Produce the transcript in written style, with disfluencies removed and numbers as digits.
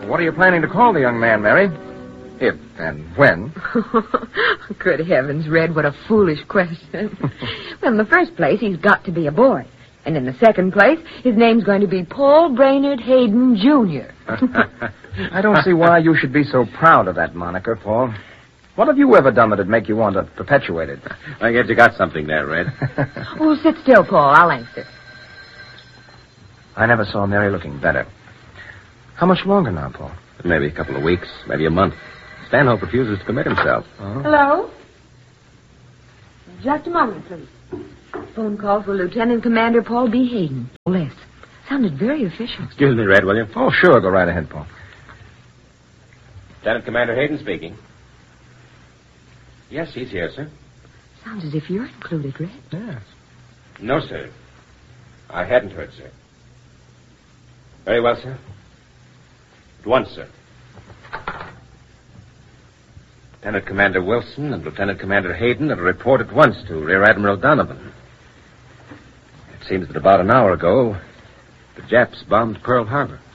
What are you planning to call the young man, Mary? If and when? Good heavens, Red, what a foolish question. Well, in the first place, he's got to be a boy. And in the second place, his name's going to be Paul Brainerd Hayden, Jr. I don't see why you should be so proud of that moniker, Paul. What have you ever done that'd make you want to perpetuate it? I guess you got something there, Red. Oh, sit still, Paul. I'll answer. I never saw Mary looking better. How much longer now, Paul? Maybe a couple of weeks, maybe a month. Stanhope refuses to commit himself. Hello? Just a moment, please. Phone call for Lieutenant Commander Paul B. Hayden. Less. Sounded very official. Excuse me, Red, will you? Oh, sure. Go right ahead, Paul. Lieutenant Commander Hayden speaking. Yes, he's here, sir. Sounds as if you're included, Red. Yes. No, sir. I hadn't heard, sir. Very well, sir. At once, sir. Lieutenant Commander Wilson and Lieutenant Commander Hayden are to report at once to Rear Admiral Donovan. It seems that about an hour ago, the Japs bombed Pearl Harbor.